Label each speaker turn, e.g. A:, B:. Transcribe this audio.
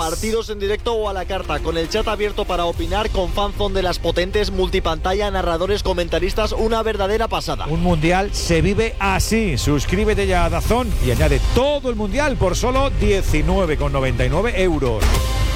A: Partidos en directo o a la carta, con el chat abierto para opinar, con fanzone de las potentes, multipantalla, narradores, comentaristas, una verdadera pasada.
B: Un mundial se vive así. Suscríbete ya a DAZN y añade todo el mundial por solo 19,99 €.